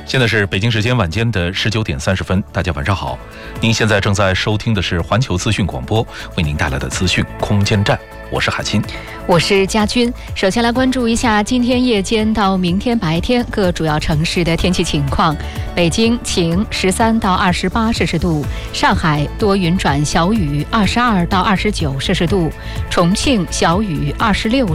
现在是北京时间晚间的19点30分，大家晚上好。您现在正在收听的是环球资讯广播为您带来的资讯空间站，我是海清， 我是佳君。首先来关注一下今天夜间到明天白天各主要城市的天气情况。北京晴，13到28摄氏度；上海多云转小雨，22到29摄氏度；重庆小雨，26